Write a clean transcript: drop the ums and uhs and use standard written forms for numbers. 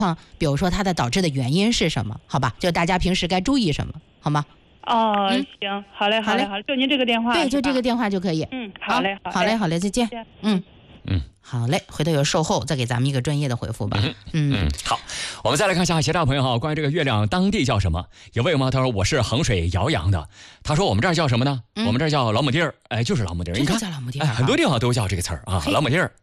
况，比如说它的导致的原因是什么，好吧？就大家平时该注意什么，好吗？ 哦，行，好嘞，就您这个电话。 对，就这个电话就可以。 好嘞， 好嘞，再见。好嘞，回头有售后再给咱们一个专业的回复吧。 好，我们再来看下其他朋友哈，关于这个月亮当地叫什么？有位吗？他说我是衡水姚阳的，他说我们这儿叫什么呢？我们这儿叫老母地儿，就是老母地儿。 这个叫老母地儿， 很多地方都叫这个词儿啊，老母地儿。